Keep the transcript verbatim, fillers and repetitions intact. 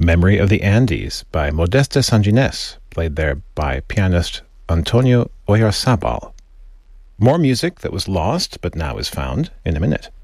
Memory of the Andes by Modeste Sanginés, played there by pianist Antonio Oyarzabal. More music that was lost but now is found in a minute.